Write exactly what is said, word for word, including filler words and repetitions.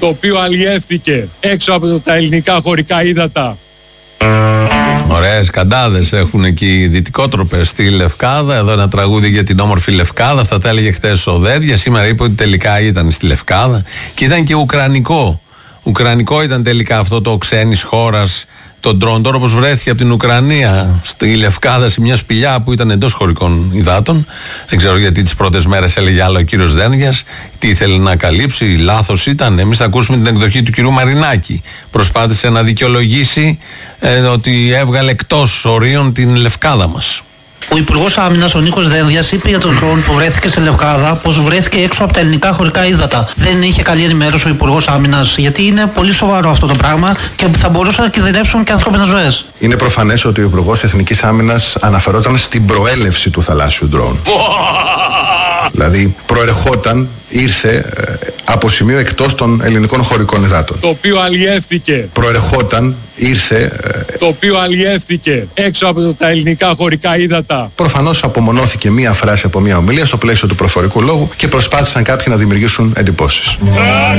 το οποίο αλλιεύθηκε έξω από τα ελληνικά χωρικά ύδατα. Ωραίες καντάδες έχουν εκεί, δυτικότροπες στη Λευκάδα. Εδώ ένα τραγούδι για την όμορφη Λευκάδα. Αυτά τα έλεγε χτες ο Δένδια. Σήμερα είπε ότι τελικά ήταν στη Λευκάδα. Και ήταν και ουκρανικό. Ουκρανικό ήταν τελικά αυτό το ξένης χώρας το ντρόν. Τώρα όπως βρέθηκε από την Ουκρανία στη Λευκάδα σε μια σπηλιά που ήταν εντός χωρικών υδάτων. Δεν ξέρω γιατί τις πρώτες μέρες έλεγε άλλο ο κύριος Δένδιας. Τι ήθελε να καλύψει, λάθος ήταν. Εμείς θα ακούσουμε την εκδοχή του κυρίου Μαρινάκη. Προσπάθησε να δικαιολογήσει ε, ότι έβγαλε εκτός ορίων την Λευκάδα μας. Ο Υπουργός Άμυνας, ο Νίκος Δένδιας, είπε για τον ντρόν που βρέθηκε σε Λευκάδα πως βρέθηκε έξω από τα ελληνικά χωρικά ύδατα. Δεν είχε καλή ενημέρωση ο Υπουργός Άμυνας, γιατί είναι πολύ σοβαρό αυτό το πράγμα και θα μπορούσαν να κινδυνεύσουν και ανθρώπινες ζωές. Είναι προφανές ότι ο Υπουργός Εθνικής Άμυνας αναφερόταν στην προέλευση του θαλάσσιου ντρόν. Δηλαδή προερχόταν, ήρθε ε, από σημείο εκτός των ελληνικών χωρικών υδάτων. Το οποίο αλλιεύθηκε. Προερχόταν, ήρθε. Ε, το οποίο αλλιεύθηκε έξω από τα ελληνικά χωρικά ύδατα. Προφανώς απομονώθηκε μία φράση από μία ομιλία στο πλαίσιο του προφορικού λόγου και προσπάθησαν κάποιοι να δημιουργήσουν εντυπώσεις.